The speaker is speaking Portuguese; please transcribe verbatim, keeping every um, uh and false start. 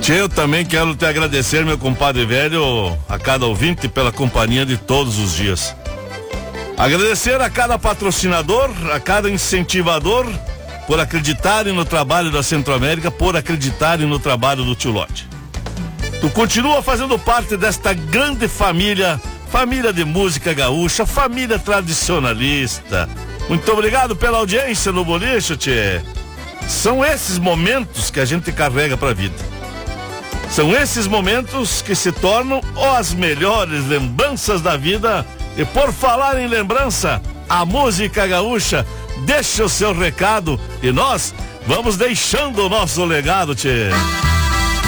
Tchê, eu também quero te agradecer, meu compadre velho, a cada ouvinte pela companhia de todos os dias. Agradecer a cada patrocinador, a cada incentivador, por acreditarem no trabalho da Centro-América, por acreditarem no trabalho do Tio Lote. Tu continua fazendo parte desta grande família, família de música gaúcha, família tradicionalista. Muito obrigado pela audiência no Boliche, tchê. São esses momentos que a gente carrega pra vida. São esses momentos que se tornam as melhores lembranças da vida. E por falar em lembrança, a música gaúcha deixa o seu recado e nós vamos deixando o nosso legado, tchê.